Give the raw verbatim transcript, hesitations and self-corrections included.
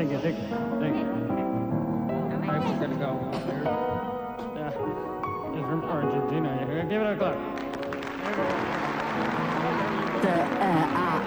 Thank you, thank you, thank you. Next, we're gonna go. Yeah, it's from Argentina. Give it a clap.